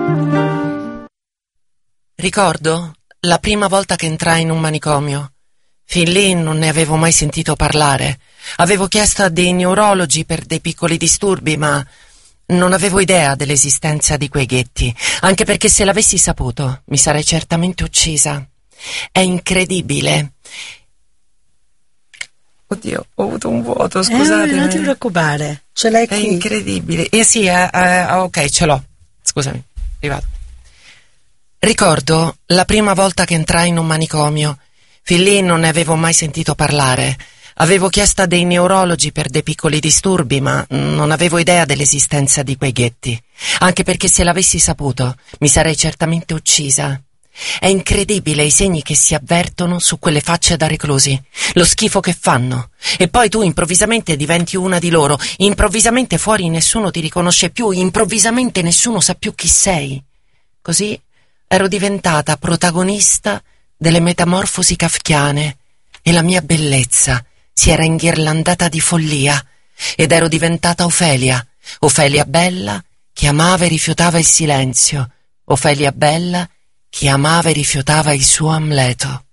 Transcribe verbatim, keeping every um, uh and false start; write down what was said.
Ricordo la prima volta che entrai in un manicomio. Fin lì non ne avevo mai sentito parlare. Avevo chiesto a dei neurologi per dei piccoli disturbi, ma non avevo idea dell'esistenza di quei ghetti, anche perché se l'avessi saputo mi sarei certamente uccisa. È incredibile. Oddio, ho avuto un vuoto, scusate. Eh, non ti preoccupare, ce l'hai È qui. incredibile. Eh sì, eh, eh, ok, ce l'ho. Scusami, arrivato. Ricordo la prima volta che entrai in un manicomio. Fin lì non ne avevo mai sentito parlare. Avevo chiesto a dei neurologi per dei piccoli disturbi, ma non avevo idea dell'esistenza di quei ghetti, anche perché se l'avessi saputo mi sarei certamente uccisa. È incredibile i segni che si avvertono su quelle facce da reclusi, lo schifo che fanno. E poi tu improvvisamente diventi una di loro, improvvisamente fuori nessuno ti riconosce più, improvvisamente nessuno sa più chi sei. Così ero diventata protagonista delle metamorfosi kafkiane e la mia bellezza si era inghirlandata di follia ed ero diventata Ofelia, Ofelia bella che amava e rifiutava il silenzio, Ofelia bella che amava e rifiutava il suo Amleto.